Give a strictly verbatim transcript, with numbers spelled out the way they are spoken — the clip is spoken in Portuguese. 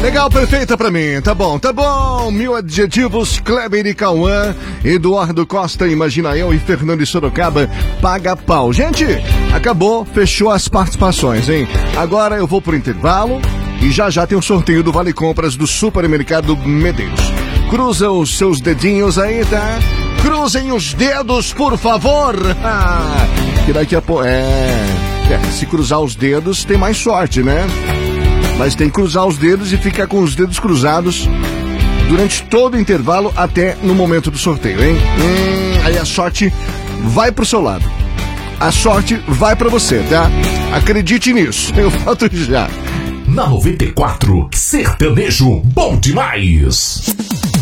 Legal, perfeita pra mim. Tá bom, tá bom. Mil adjetivos, Kleber e Cauã, Eduardo Costa, Imagina Eu e Fernando de Sorocaba, Paga Pau. Gente, acabou, fechou as participações, hein? Agora eu vou pro intervalo e já já tem o sorteio do Vale Compras do Supermercado Medeiros. Cruza os seus dedinhos aí, tá? Cruzem os dedos, por favor. Ah, que daqui a pouco... É... é... Se cruzar os dedos, tem mais sorte, né? Mas tem que cruzar os dedos e ficar com os dedos cruzados durante todo o intervalo até no momento do sorteio, hein? Hum, aí a sorte vai pro seu lado. A sorte vai pra você, tá? Acredite nisso. Eu volto já. Na noventa e quatro, sertanejo bom demais.